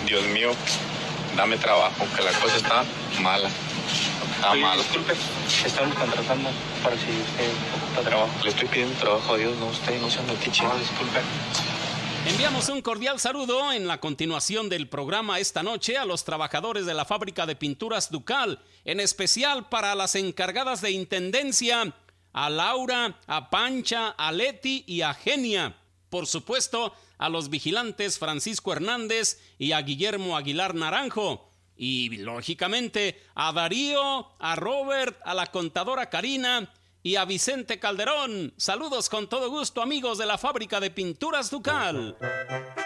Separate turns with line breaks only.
Dios mío, dame trabajo, que la cosa está mala. Está mala.
Disculpe, estamos contratando para si usted ocupa trabajo.
Le estoy pidiendo trabajo a Dios, no usted, no se ande aquí, chico.
Disculpe.
Enviamos un cordial saludo en la continuación del programa esta noche a los trabajadores de la fábrica de pinturas Ducal, en especial para las encargadas de intendencia, a Laura, a Pancha, a Leti y a Genia. Por supuesto, a los vigilantes Francisco Hernández y a Guillermo Aguilar Naranjo. Y, lógicamente, a Darío, a Robert, a la contadora Karina y a Vicente Calderón. Saludos con todo gusto, amigos de la fábrica de pinturas Ducal.